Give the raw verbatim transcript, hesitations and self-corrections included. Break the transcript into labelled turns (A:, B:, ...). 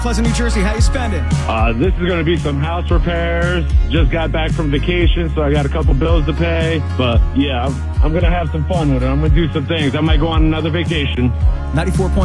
A: Pleasant, New Jersey. How you spending?
B: Uh, this is going to be some house repairs. Just got back from vacation, so I got a couple bills to pay. But, yeah, I'm, I'm going to have some fun with it. I'm going to do some things. I might go on another vacation.
A: ninety-four point